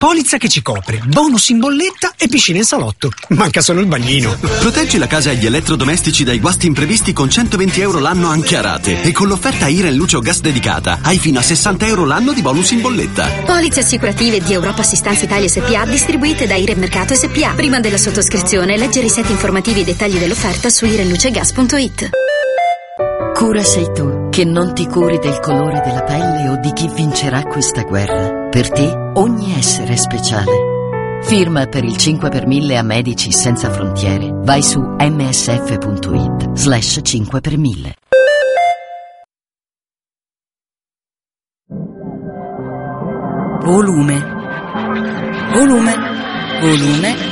Polizza che ci copre, bonus in bolletta e piscina in salotto. Manca solo il bagnino. Proteggi la casa e gli elettrodomestici dai guasti imprevisti con 120 euro l'anno anche a rate. E con l'offerta Iren Luce o Gas dedicata hai fino a 60 euro l'anno di bonus in bolletta. Polizze assicurative di Europa Assistenza Italia SPA distribuite da Iren Mercato SPA. Prima della sottoscrizione leggere i set informativi e i dettagli dell'offerta su irenlucegas.it. Cura sei tu, che non ti curi del colore della pelle o di chi vincerà questa guerra. Per te ogni essere è speciale. Firma per il 5 per 1000 a Medici Senza Frontiere. Vai su msf.it/5 per 1000. Volume. Volume. Volume.